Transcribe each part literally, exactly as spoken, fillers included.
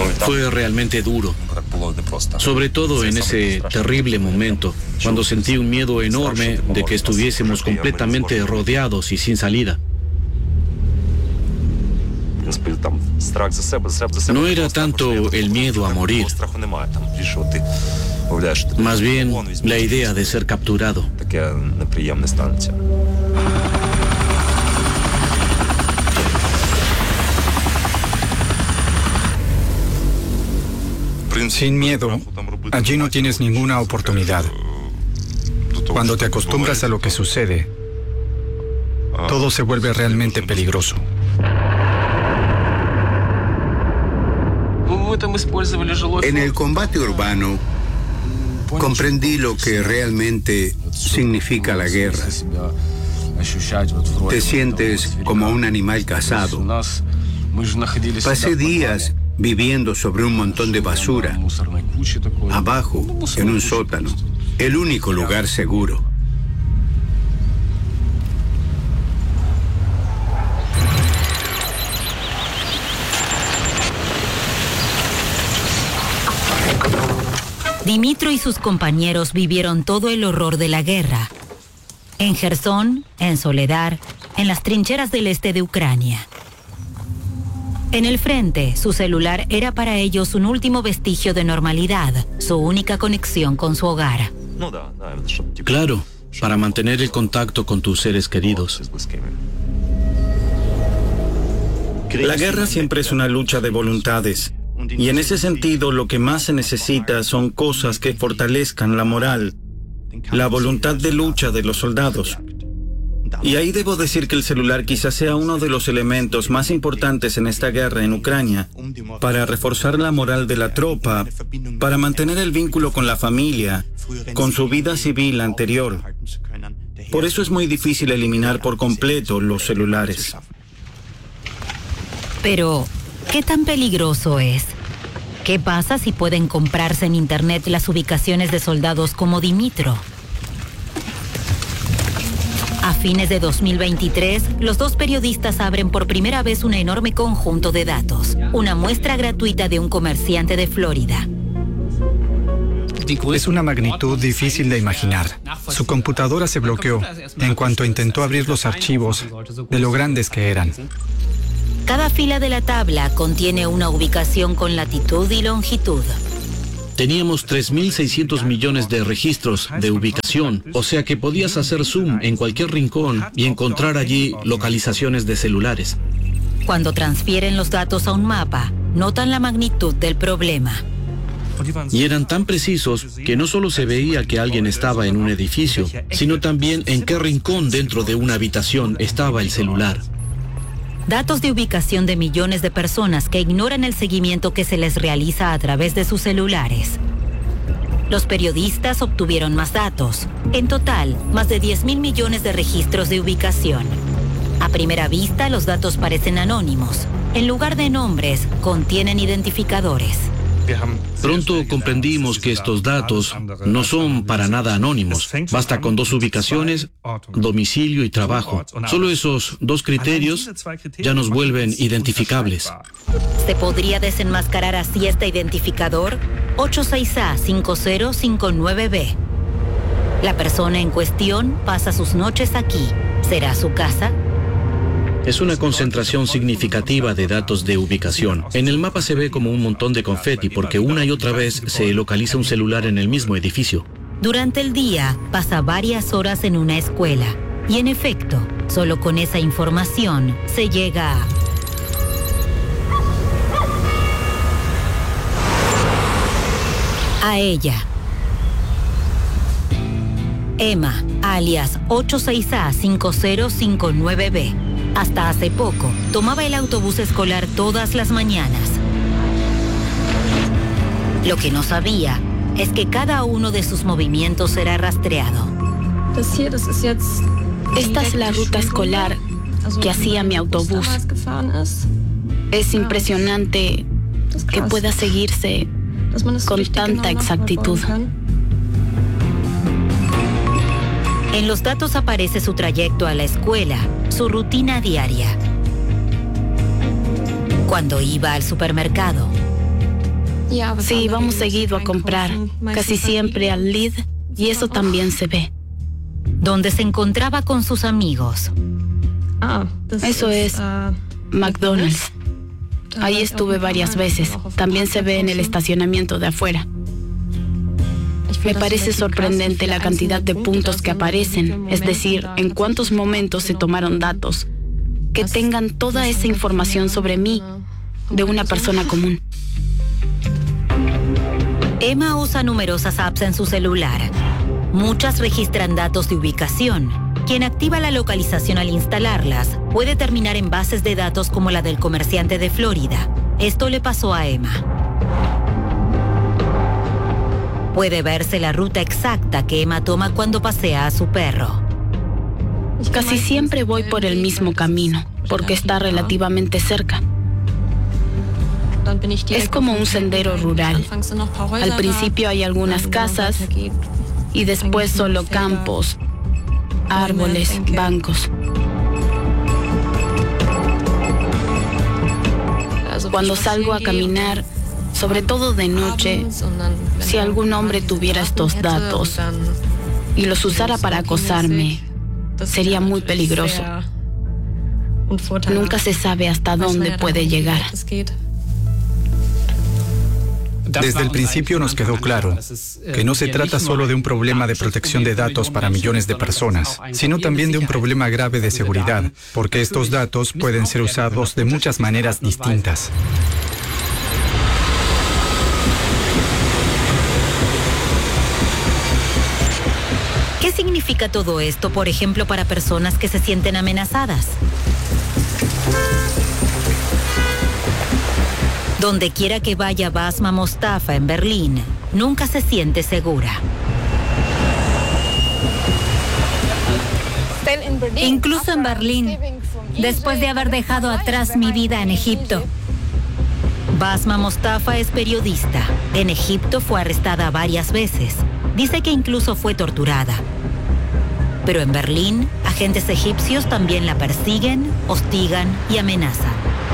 Fue realmente duro, sobre todo en ese terrible momento, cuando sentí un miedo enorme de que estuviésemos completamente rodeados y sin salida. No era tanto el miedo a morir, más bien la idea de ser capturado. Sin miedo, allí no tienes ninguna oportunidad. Cuando te acostumbras a lo que sucede, todo se vuelve realmente peligroso. En el combate urbano, comprendí lo que realmente significa la guerra. Te sientes como un animal cazado. Pasé días viviendo sobre un montón de basura, abajo, en un sótano, el único lugar seguro. Dimitro y sus compañeros vivieron todo el horror de la guerra. En Jersón, en Soledar, en las trincheras del este de Ucrania. En el frente, su celular era para ellos un último vestigio de normalidad, su única conexión con su hogar. Claro, para mantener el contacto con tus seres queridos. La guerra siempre es una lucha de voluntades. Y en ese sentido, lo que más se necesita son cosas que fortalezcan la moral, la voluntad de lucha de los soldados. Y ahí debo decir que el celular quizás sea uno de los elementos más importantes en esta guerra en Ucrania, para reforzar la moral de la tropa, para mantener el vínculo con la familia, con su vida civil anterior. Por eso es muy difícil eliminar por completo los celulares. Pero, ¿qué tan peligroso es? ¿Qué pasa si pueden comprarse en Internet las ubicaciones de soldados como Dimitro? A fines de dos mil veintitrés, los dos periodistas abren por primera vez un enorme conjunto de datos, una muestra gratuita de un comerciante de Florida. Es una magnitud difícil de imaginar. Su computadora se bloqueó en cuanto intentó abrir los archivos de lo grandes que eran. Cada fila de la tabla contiene una ubicación con latitud y longitud. Teníamos tres mil seiscientos millones de registros de ubicación, o sea que podías hacer zoom en cualquier rincón y encontrar allí localizaciones de celulares. Cuando transfieren los datos a un mapa, notan la magnitud del problema. Y eran tan precisos que no solo se veía que alguien estaba en un edificio, sino también en qué rincón dentro de una habitación estaba el celular. Datos de ubicación de millones de personas que ignoran el seguimiento que se les realiza a través de sus celulares. Los periodistas obtuvieron más datos. En total, más de diez mil millones de registros de ubicación. A primera vista, los datos parecen anónimos. En lugar de nombres, contienen identificadores. Pronto comprendimos que estos datos no son para nada anónimos. Basta con dos ubicaciones, domicilio y trabajo. Solo esos dos criterios ya nos vuelven identificables. ¿Se podría desenmascarar así este identificador? ocho seis A cinco cero cinco nueve B. La persona en cuestión pasa sus noches aquí. ¿Será su casa? Es una concentración significativa de datos de ubicación. En el mapa se ve como un montón de confeti porque una y otra vez se localiza un celular en el mismo edificio. Durante el día pasa varias horas en una escuela. Y en efecto, solo con esa información se llega a... a ella. Emma, alias ocho seis A cinco cero cinco nueve B. Hasta hace poco, tomaba el autobús escolar todas las mañanas. Lo que no sabía es que cada uno de sus movimientos era rastreado. Esta es la ruta escolar que hacía mi autobús. Es impresionante que pueda seguirse con tanta exactitud. En los datos aparece su trayecto a la escuela, su rutina diaria. Cuando iba al supermercado, Sí, vamos seguido a comprar, casi siempre al Lidl, y eso también se ve. Donde se encontraba con sus amigos. Eso es McDonald's. Ahí estuve varias veces. También se ve en el estacionamiento de afuera. Me parece sorprendente la cantidad de puntos que aparecen, es decir, en cuántos momentos se tomaron datos, que tengan toda esa información sobre mí de una persona común. Emma usa numerosas apps en su celular. Muchas registran datos de ubicación. Quien activa la localización al instalarlas puede terminar en bases de datos como la del comerciante de Florida. Esto le pasó a Emma. Puede verse la ruta exacta que Emma toma cuando pasea a su perro. Casi siempre voy por el mismo camino, porque está relativamente cerca. Es como un sendero rural. Al principio hay algunas casas y después solo campos, árboles, bancos. Cuando salgo a caminar, sobre todo de noche, si algún hombre tuviera estos datos y los usara para acosarme, sería muy peligroso. Nunca se sabe hasta dónde puede llegar. Desde el principio nos quedó claro que no se trata solo de un problema de protección de datos para millones de personas, sino también de un problema grave de seguridad, porque estos datos pueden ser usados de muchas maneras distintas. ¿Qué significa todo esto, por ejemplo, para personas que se sienten amenazadas? Donde quiera que vaya Basma Mostafa en Berlín, nunca se siente segura. Incluso en Berlín, después de haber dejado atrás mi vida en Egipto. Basma Mostafa es periodista. En Egipto fue arrestada varias veces. Dice que incluso fue torturada. Pero en Berlín, agentes egipcios también la persiguen, hostigan y amenazan.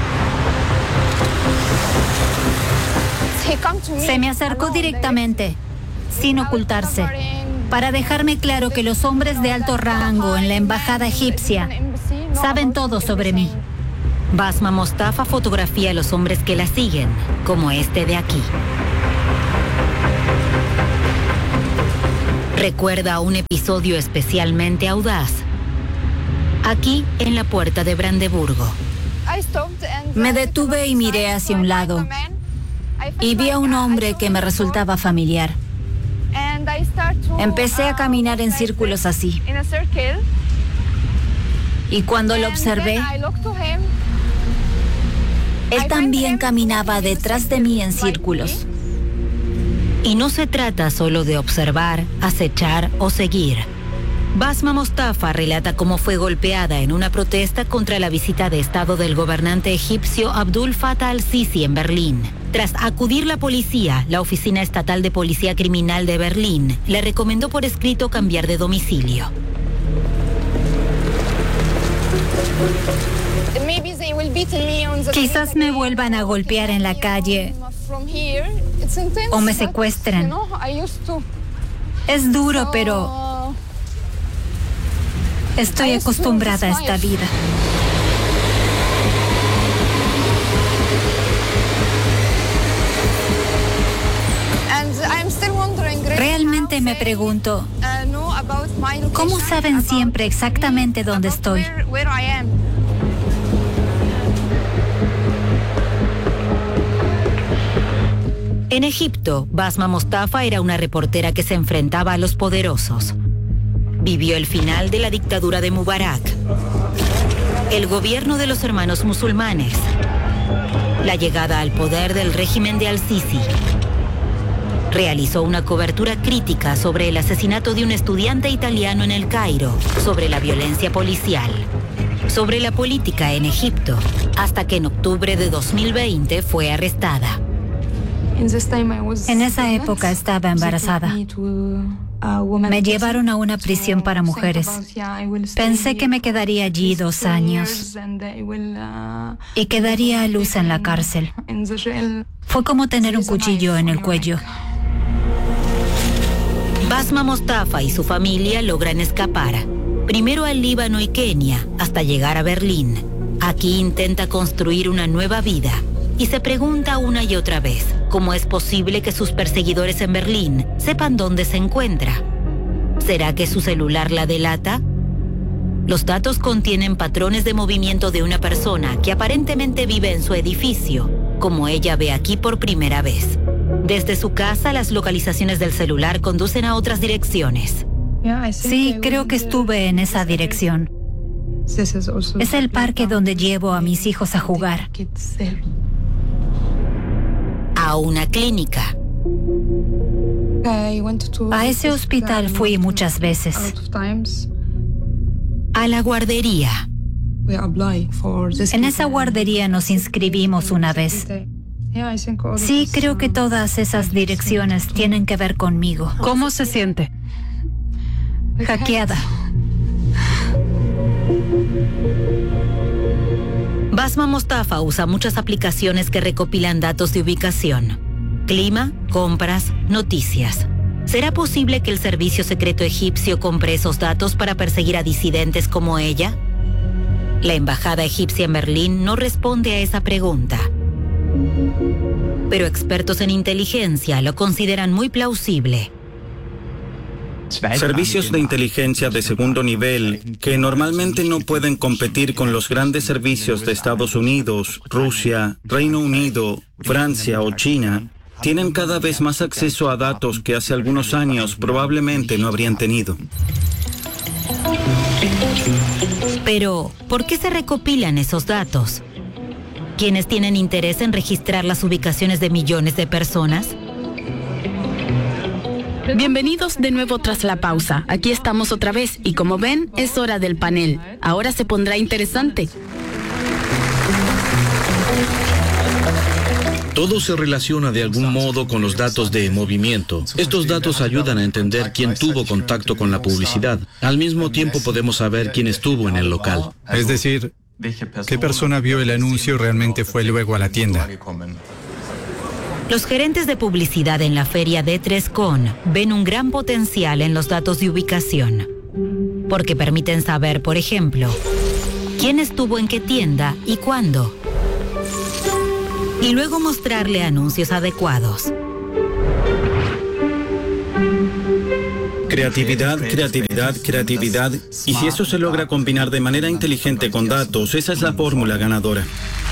Se me acercó directamente, sin ocultarse, para dejarme claro que los hombres de alto rango en la embajada egipcia saben todo sobre mí. Basma Mostafa fotografía a los hombres que la siguen, como este de aquí. Recuerda un episodio especialmente audaz. Aquí, en la puerta de Brandeburgo. Me detuve y miré hacia un lado. Y vi a un hombre que me resultaba familiar. Empecé a caminar en círculos así. Y cuando lo observé, él también caminaba detrás de mí en círculos. Y no se trata solo de observar, acechar o seguir. Basma Mostafa relata cómo fue golpeada en una protesta contra la visita de Estado del gobernante egipcio Abdul Fattah al-Sisi en Berlín. Tras acudir la policía, la Oficina Estatal de Policía Criminal de Berlín le recomendó por escrito cambiar de domicilio. Quizás me vuelvan a golpear en la calle o me secuestren. Es duro, pero estoy acostumbrada a esta vida. Realmente me pregunto, ¿cómo saben siempre exactamente dónde estoy? En Egipto, Basma Mostafa era una reportera que se enfrentaba a los poderosos. Vivió el final de la dictadura de Mubarak, el gobierno de los hermanos musulmanes, la llegada al poder del régimen de al-Sisi. Realizó una cobertura crítica sobre el asesinato de un estudiante italiano en El Cairo, sobre la violencia policial, sobre la política en Egipto, hasta que en octubre de dos mil veinte fue arrestada. En esa época estaba embarazada. Me llevaron a una prisión para mujeres. Pensé que me quedaría allí dos años y quedaría a luz en la cárcel. Fue como tener un cuchillo en el cuello. Basma Mostafa y su familia logran escapar. Primero al Líbano y Kenia, hasta llegar a Berlín. Aquí intenta construir una nueva vida y se pregunta una y otra vez cómo es posible que sus perseguidores en Berlín sepan dónde se encuentra. ¿Será que su celular la delata? Los datos contienen patrones de movimiento de una persona que aparentemente vive en su edificio, como ella ve aquí por primera vez. Desde su casa, las localizaciones del celular conducen a otras direcciones. Sí, creo que estuve en esa dirección. Es el parque donde llevo a mis hijos a jugar. A una clínica. A ese hospital fui muchas veces. A la guardería. En esa guardería nos inscribimos una vez. Sí, creo que todas esas direcciones tienen que ver conmigo. ¿Cómo se siente? Hackeada. Basma Mostafa usa muchas aplicaciones que recopilan datos de ubicación. Clima, compras, noticias. ¿Será posible que el servicio secreto egipcio compre esos datos para perseguir a disidentes como ella? La embajada egipcia en Berlín no responde a esa pregunta. Pero expertos en inteligencia lo consideran muy plausible. Servicios de inteligencia de segundo nivel que normalmente no pueden competir con los grandes servicios de Estados Unidos, Rusia, Reino Unido, Francia o China, tienen cada vez más acceso a datos que hace algunos años probablemente no habrían tenido. Pero, ¿por qué se recopilan esos datos? ¿Quiénes tienen interés en registrar las ubicaciones de millones de personas? Bienvenidos de nuevo tras la pausa. Aquí estamos otra vez y como ven, es hora del panel. Ahora se pondrá interesante. Todo se relaciona de algún modo con los datos de movimiento. Estos datos ayudan a entender quién tuvo contacto con la publicidad. Al mismo tiempo podemos saber quién estuvo en el local. Es decir, qué persona vio el anuncio y realmente fue luego a la tienda. Los gerentes de publicidad en la feria D tres Con ven un gran potencial en los datos de ubicación, porque permiten saber, por ejemplo, quién estuvo en qué tienda y cuándo, y luego mostrarle anuncios adecuados. Creatividad, creatividad, creatividad. Y si eso se logra combinar de manera inteligente con datos, esa es la fórmula ganadora.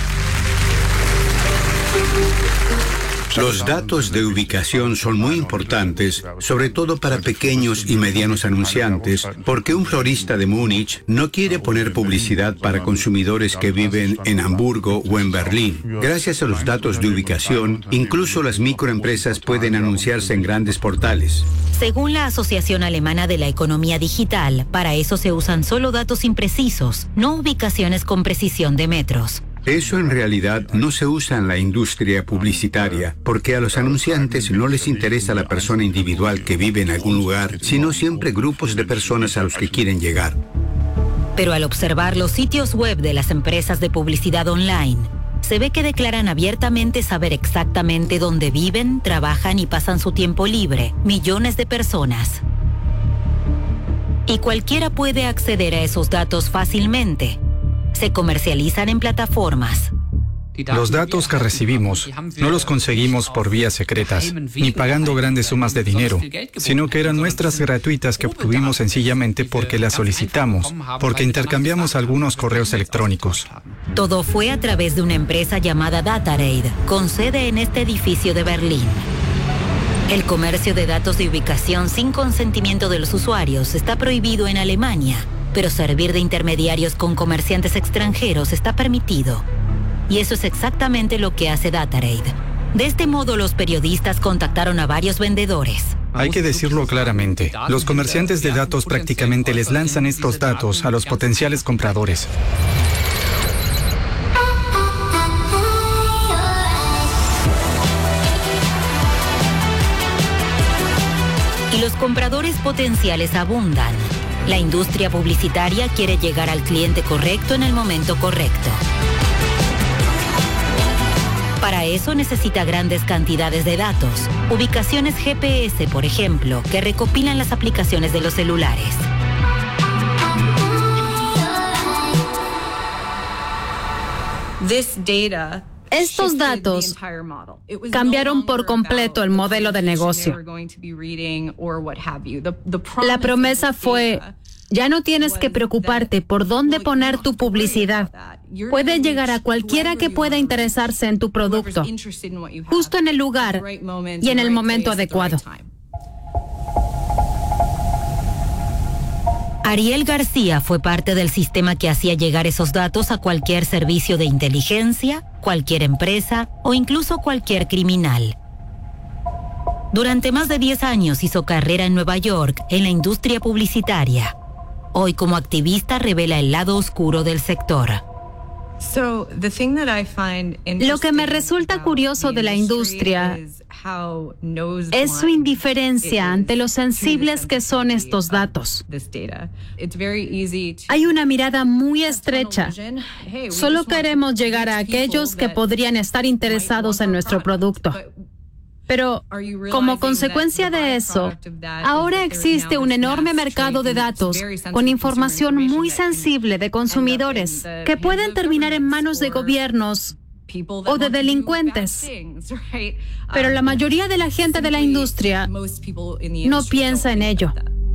Los datos de ubicación son muy importantes, sobre todo para pequeños y medianos anunciantes, porque un florista de Múnich no quiere poner publicidad para consumidores que viven en Hamburgo o en Berlín. Gracias a los datos de ubicación, incluso las microempresas pueden anunciarse en grandes portales. Según la Asociación Alemana de la Economía Digital, para eso se usan solo datos imprecisos, no ubicaciones con precisión de metros. Eso en realidad no se usa en la industria publicitaria, porque a los anunciantes no les interesa la persona individual que vive en algún lugar, sino siempre grupos de personas a los que quieren llegar. Pero al observar los sitios web de las empresas de publicidad online, se ve que declaran abiertamente saber exactamente dónde viven, trabajan y pasan su tiempo libre, millones de personas. Y cualquiera puede acceder a esos datos fácilmente. Se comercializan en plataformas. Los datos que recibimos no los conseguimos por vías secretas, ni pagando grandes sumas de dinero, sino que eran muestras gratuitas que obtuvimos sencillamente porque las solicitamos, porque intercambiamos algunos correos electrónicos. Todo fue a través de una empresa llamada DataRaid, con sede en este edificio de Berlín. El comercio de datos de ubicación sin consentimiento de los usuarios está prohibido en Alemania, pero servir de intermediarios con comerciantes extranjeros está permitido. Y eso es exactamente lo que hace DataRaid. De este modo, los periodistas contactaron a varios vendedores. Hay que decirlo claramente. Los comerciantes de datos prácticamente les lanzan estos datos a los potenciales compradores. Y los compradores potenciales abundan. La industria publicitaria quiere llegar al cliente correcto en el momento correcto. Para eso necesita grandes cantidades de datos, ubicaciones G P S, por ejemplo, que recopilan las aplicaciones de los celulares. Estos datos cambiaron por completo el modelo de negocio. La promesa fue: ya no tienes que preocuparte por dónde poner tu publicidad. Puede llegar a cualquiera que pueda interesarse en tu producto, justo en el lugar y en el momento adecuado. Ariel García fue parte del sistema que hacía llegar esos datos a cualquier servicio de inteligencia, cualquier empresa o incluso cualquier criminal. Durante más de diez años hizo carrera en Nueva York en la industria publicitaria. Hoy, como activista, revela el lado oscuro del sector. Lo que me resulta curioso de la industria es su indiferencia ante lo sensibles que son estos datos. Hay una mirada muy estrecha. Solo queremos llegar a aquellos que podrían estar interesados en nuestro producto. Pero, como consecuencia de eso, ahora existe un enorme mercado de datos con información muy sensible de consumidores que pueden terminar en manos de gobiernos o de delincuentes. Pero la mayoría de la gente de la industria no piensa en ello.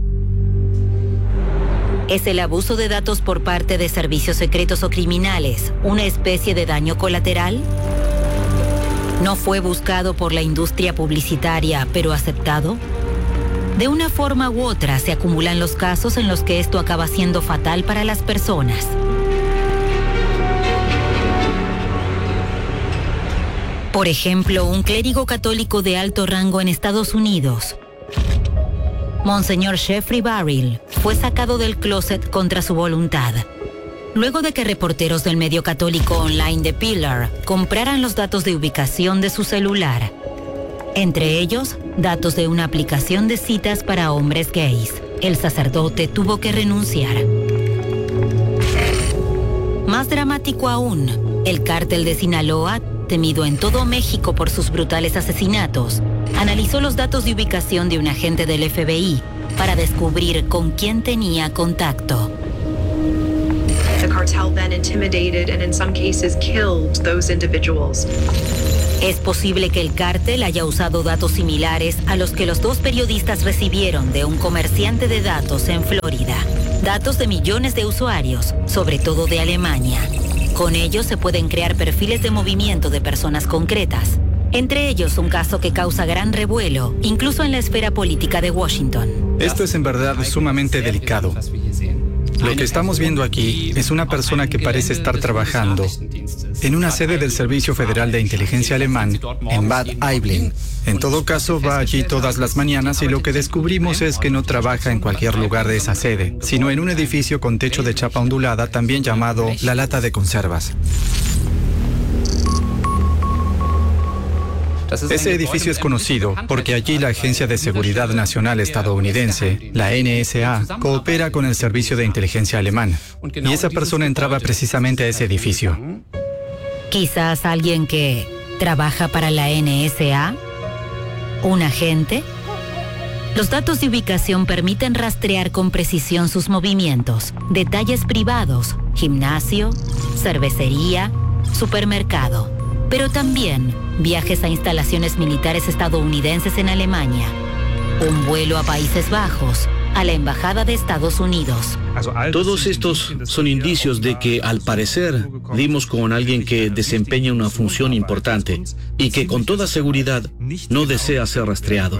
¿Es el abuso de datos por parte de servicios secretos o criminales una especie de daño colateral? ¿No fue buscado por la industria publicitaria, pero aceptado? De una forma u otra se acumulan los casos en los que esto acaba siendo fatal para las personas. Por ejemplo, un clérigo católico de alto rango en Estados Unidos, Monseñor Jeffrey Barril, fue sacado del closet contra su voluntad, luego de que reporteros del medio católico online The Pillar compraran los datos de ubicación de su celular. Entre ellos, datos de una aplicación de citas para hombres gays. El sacerdote tuvo que renunciar. Más dramático aún, el cártel de Sinaloa, temido en todo México por sus brutales asesinatos, analizó los datos de ubicación de un agente del F B I para descubrir con quién tenía contacto. The cartel then intimidated and in some cases killed those individuals. Es posible que el cártel haya usado datos similares a los que los dos periodistas recibieron de un comerciante de datos en Florida. Datos de millones de usuarios, sobre todo de Alemania. Con ellos se pueden crear perfiles de movimiento de personas concretas. Entre ellos un caso que causa gran revuelo, incluso en la esfera política de Washington. Esto es en verdad sumamente delicado. Lo que estamos viendo aquí es una persona que parece estar trabajando en una sede del Servicio Federal de Inteligencia alemán en Bad Aibling. En todo caso, va allí todas las mañanas y lo que descubrimos es que no trabaja en cualquier lugar de esa sede, sino en un edificio con techo de chapa ondulada, también llamado la lata de conservas. Ese edificio es conocido porque allí la Agencia de Seguridad Nacional estadounidense, la N S A, coopera con el Servicio de Inteligencia alemán. Y esa persona entraba precisamente a ese edificio. Quizás alguien que trabaja para la N S A, un agente. Los datos de ubicación permiten rastrear con precisión sus movimientos, detalles privados, gimnasio, cervecería, supermercado, pero también viajes a instalaciones militares estadounidenses en Alemania, un vuelo a Países Bajos, a la Embajada de Estados Unidos. Todos estos son indicios de que, al parecer, dimos con alguien que desempeña una función importante y que con toda seguridad no desea ser rastreado.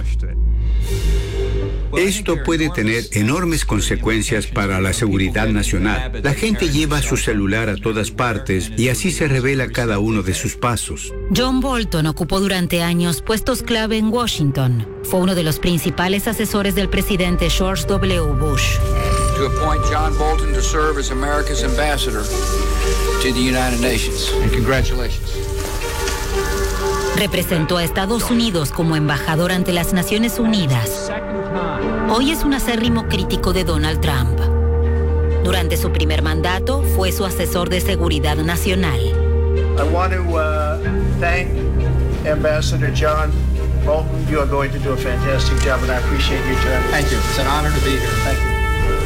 Esto puede tener enormes consecuencias para la seguridad nacional. La gente lleva su celular a todas partes y así se revela cada uno de sus pasos. John Bolton ocupó durante años puestos clave en Washington. Fue uno de los principales asesores del presidente George W. Bush. To appoint John Bolton to serve as America's ambassador to the United Nations. And congratulations. Representó a Estados Unidos como embajador ante las Naciones Unidas. Hoy es un acérrimo crítico de Donald Trump. Durante su primer mandato, fue su asesor de seguridad nacional. I want to uh, thank Ambassador John Bolton. You are going to do a fantastic job, and I appreciate your time. Thank you. It's an honor to be here. Thank you.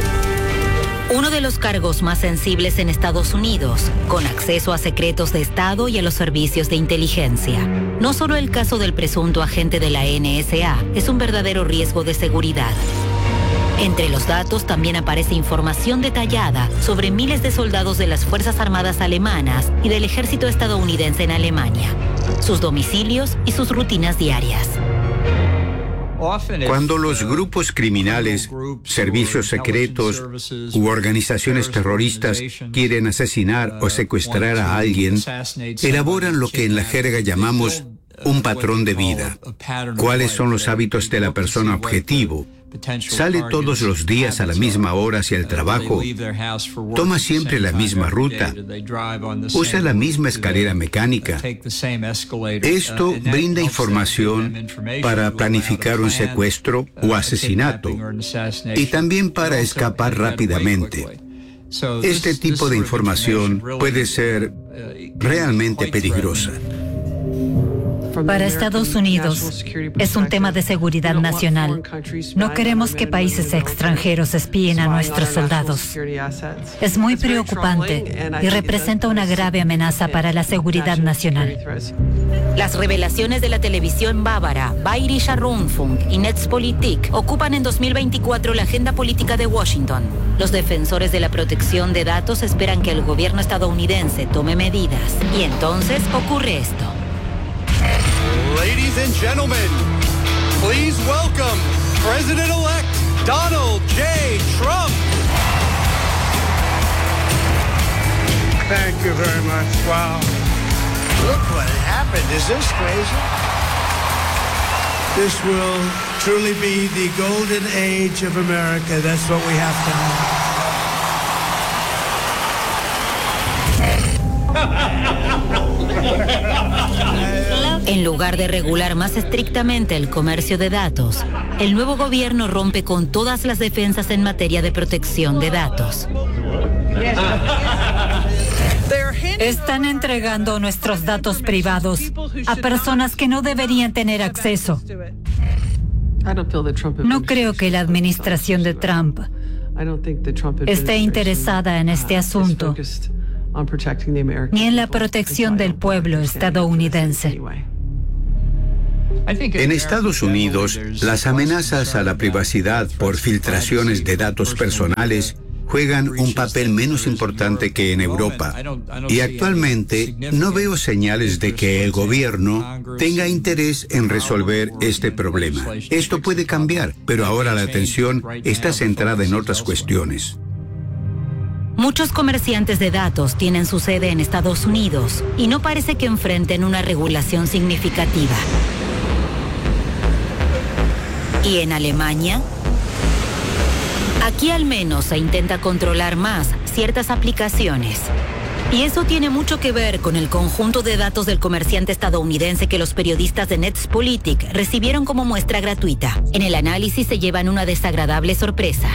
Uno de los cargos más sensibles en Estados Unidos, con acceso a secretos de Estado y a los servicios de inteligencia. No solo el caso del presunto agente de la N S A es un verdadero riesgo de seguridad. Entre los datos también aparece información detallada sobre miles de soldados de las Fuerzas Armadas alemanas y del ejército estadounidense en Alemania, sus domicilios y sus rutinas diarias. Cuando los grupos criminales, servicios secretos u organizaciones terroristas quieren asesinar o secuestrar a alguien, elaboran lo que en la jerga llamamos un patrón de vida. ¿Cuáles son los hábitos de la persona objetivo? Sale todos los días a la misma hora hacia el trabajo, toma siempre la misma ruta, usa la misma escalera mecánica. Esto brinda información para planificar un secuestro o asesinato y también para escapar rápidamente. Este tipo de información puede ser realmente peligrosa. Para Estados Unidos es un tema de seguridad nacional. No queremos que países extranjeros espíen a nuestros soldados. Es muy preocupante y representa una grave amenaza para la seguridad nacional. Las revelaciones de la televisión bávara Bayerischer Rundfunk y Netzpolitik ocupan en dos mil veinticuatro la agenda política de Washington. Los defensores de la protección de datos esperan que el gobierno estadounidense tome medidas. Y entonces ocurre esto. Ladies and gentlemen, please welcome President-elect Donald J. Trump. Thank you very much. Wow. Look what happened. Is this crazy? This will truly be the golden age of America. That's what we have to have. En lugar de regular más estrictamente el comercio de datos, el nuevo gobierno rompe con todas las defensas en materia de protección de datos. Están entregando nuestros datos privados a personas que no deberían tener acceso. No creo que la administración de Trump esté interesada en este asunto, ni en la protección del pueblo estadounidense. En Estados Unidos, las amenazas a la privacidad por filtraciones de datos personales juegan un papel menos importante que en Europa. Y actualmente no veo señales de que el gobierno tenga interés en resolver este problema. Esto puede cambiar, pero ahora la atención está centrada en otras cuestiones. Muchos comerciantes de datos tienen su sede en Estados Unidos y no parece que enfrenten una regulación significativa. ¿Y en Alemania? Aquí al menos se intenta controlar más ciertas aplicaciones. Y eso tiene mucho que ver con el conjunto de datos del comerciante estadounidense que los periodistas de Netzpolitik recibieron como muestra gratuita. En el análisis se llevan una desagradable sorpresa.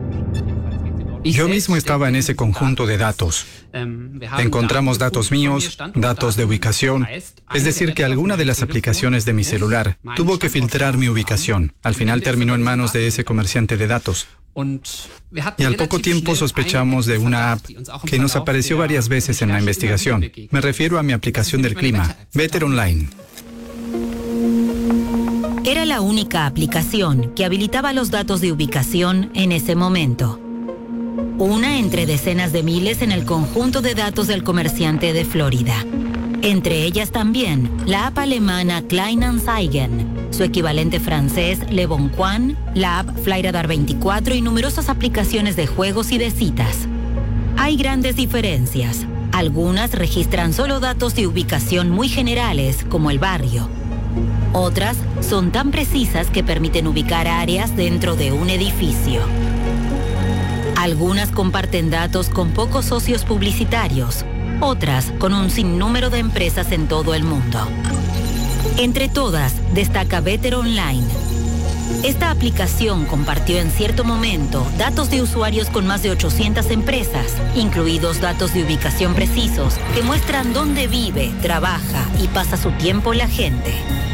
Yo mismo estaba en ese conjunto de datos. Encontramos datos míos, datos de ubicación. Es decir, que alguna de las aplicaciones de mi celular tuvo que filtrar mi ubicación. Al final terminó en manos de ese comerciante de datos. Y al poco tiempo sospechamos de una app que nos apareció varias veces en la investigación. Me refiero a mi aplicación del clima, Wetter Online. Era la única aplicación que habilitaba los datos de ubicación en ese momento. Una entre decenas de miles en el conjunto de datos del comerciante de Florida. Entre ellas también la app alemana Kleinanzeigen, su equivalente francés Le Bon Coin, la app Flyradar veinticuatro y numerosas aplicaciones de juegos y de citas. Hay grandes diferencias. Algunas registran solo datos de ubicación muy generales, como el barrio. Otras son tan precisas que permiten ubicar áreas dentro de un edificio. Algunas comparten datos con pocos socios publicitarios, otras con un sinnúmero de empresas en todo el mundo. Entre todas, destaca Better Online. Esta aplicación compartió en cierto momento datos de usuarios con más de ochocientas empresas, incluidos datos de ubicación precisos que muestran dónde vive, trabaja y pasa su tiempo la gente.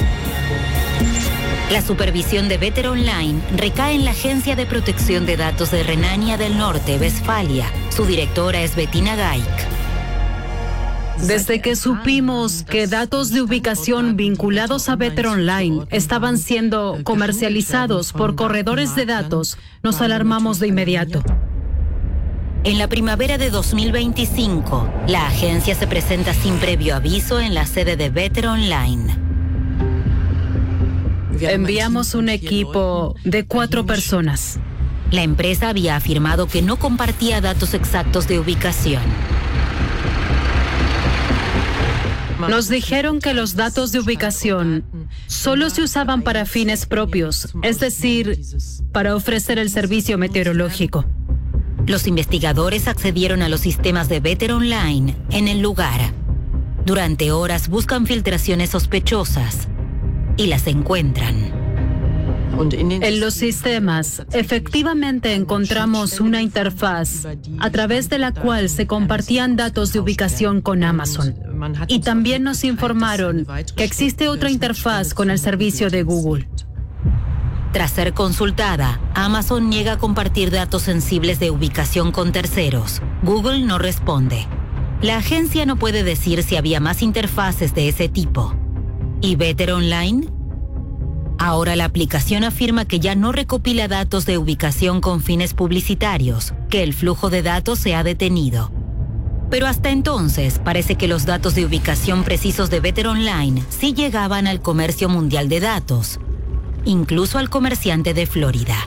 La supervisión de Better Online recae en la Agencia de Protección de Datos de Renania del Norte, Westfalia. Su directora es Bettina Gaik. Desde que supimos que datos de ubicación vinculados a Better Online estaban siendo comercializados por corredores de datos, nos alarmamos de inmediato. En la primavera de dos mil veinticinco, la agencia se presenta sin previo aviso en la sede de Better Online. Enviamos un equipo de cuatro personas. La empresa había afirmado que no compartía datos exactos de ubicación. Nos dijeron que los datos de ubicación solo se usaban para fines propios, es decir, para ofrecer el servicio meteorológico. Los investigadores accedieron a los sistemas de Better Online en el lugar. Durante horas buscan filtraciones sospechosas y las encuentran. En los sistemas, efectivamente encontramos una interfaz a través de la cual se compartían datos de ubicación con Amazon. Y también nos informaron que existe otra interfaz con el servicio de Google. Tras ser consultada, Amazon niega a compartir datos sensibles de ubicación con terceros. Google no responde. La agencia no puede decir si había más interfaces de ese tipo. ¿Y Better Online? Ahora la aplicación afirma que ya no recopila datos de ubicación con fines publicitarios, que el flujo de datos se ha detenido. Pero hasta entonces parece que los datos de ubicación precisos de Better Online sí llegaban al comercio mundial de datos, incluso al comerciante de Florida.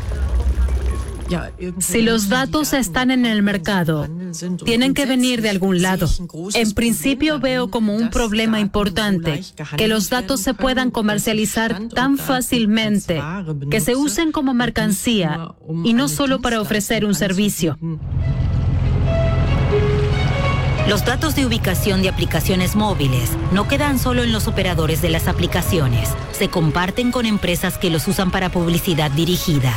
Si los datos están en el mercado, tienen que venir de algún lado. En principio veo como un problema importante que los datos se puedan comercializar tan fácilmente, que se usen como mercancía y no solo para ofrecer un servicio. Los datos de ubicación de aplicaciones móviles no quedan solo en los operadores de las aplicaciones, se comparten con empresas que los usan para publicidad dirigida.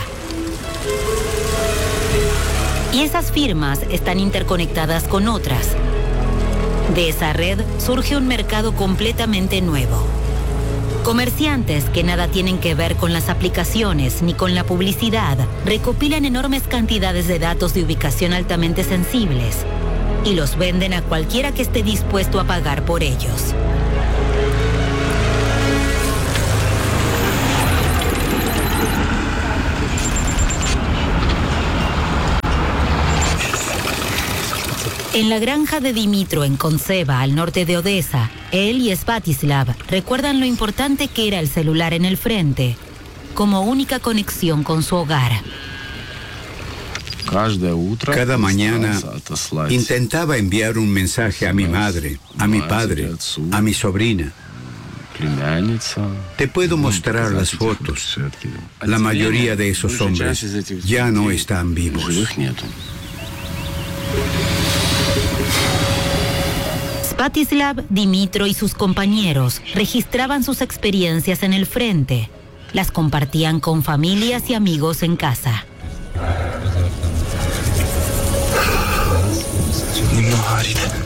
Y esas firmas están interconectadas con otras. De esa red surge un mercado completamente nuevo. Comerciantes que nada tienen que ver con las aplicaciones ni con la publicidad recopilan enormes cantidades de datos de ubicación altamente sensibles y los venden a cualquiera que esté dispuesto a pagar por ellos. En la granja de Dimitro, en Konseva, al norte de Odessa, él y Svatislav recuerdan lo importante que era el celular en el frente, como única conexión con su hogar. Cada mañana intentaba enviar un mensaje a mi madre, a mi padre, a mi sobrina. Te puedo mostrar las fotos. La mayoría de esos hombres ya no están vivos. Svatislav, Dimitro y sus compañeros registraban sus experiencias en el frente. Las compartían con familias y amigos en casa. Немного, Арина.